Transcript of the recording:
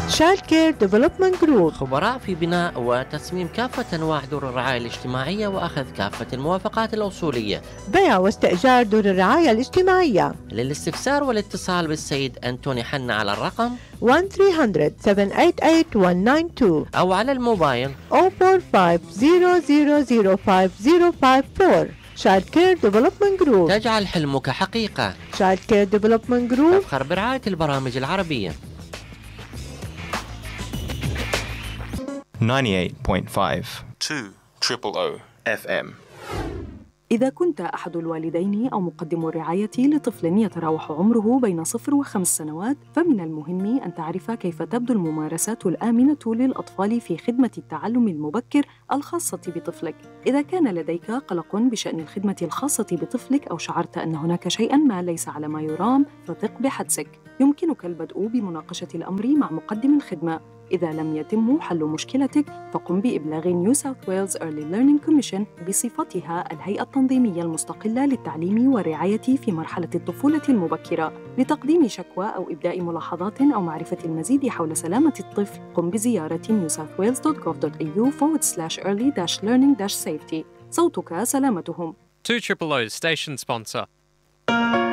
Child Care Development Group. خبراء في بناء وتصميم كافة أنواع دور الرعاية الاجتماعية وأخذ كافة الموافقات الأصولية. بيع واستئجار دور الرعاية الاجتماعية. للاستفسار والاتصال بالسيد أنتوني حنا على الرقم 1-300-788-192 أو على الموبايل 045-0005054. Child Care Development Group. تجعل حلمك حقيقة. Child Care Development Group تفخر برعاية البرامج العربية. 98.5 200 FM. إذا كنت أحد الوالدين أو مقدم الرعاية لطفل يتراوح عمره بين 0 و5 سنوات، فمن المهم أن تعرف كيف تبدو الممارسات الآمنة للأطفال في خدمة التعلم المبكر الخاصة بطفلك. إذا كان لديك قلق بشأن الخدمة الخاصة بطفلك أو شعرت أن هناك شيئاً ما ليس على ما يرام، فثق بحدسك. يمكنك البدء بمناقشة الأمر مع مقدم الخدمة. إذا لم يتم حل مشكلتك، فقم بإبلاغ New South Wales Early Learning Commission بصفتها الهيئة التنظيمية المستقلة للتعليم والرعاية في مرحلة الطفولة المبكرة. لتقديم شكوى أو إبداء ملاحظات أو معرفة المزيد حول سلامة الطفل، قم بزيارة newsouthwales.gov.au/early-learning-safety. صوتك سلامتهم. 200 Station Sponsor.